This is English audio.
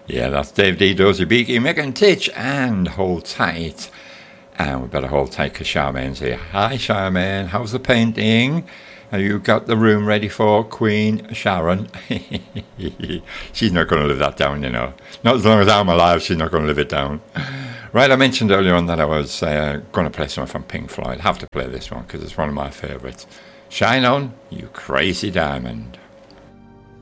Yeah, that's Dave D, Dozy Beaky, Megan Titch, and Hold Tight. And we better hold tight because Charmaine's here. Hi, Charmaine. How's the painting? Have you got the room ready for Queen Sharon? She's not going to live that down, you know. Not as long as I'm alive, she's not going to live it down. Right, I mentioned earlier on that I was going to play something from Pink Floyd. I have to play this one because it's one of my favourites. Shine On, You Crazy Diamond.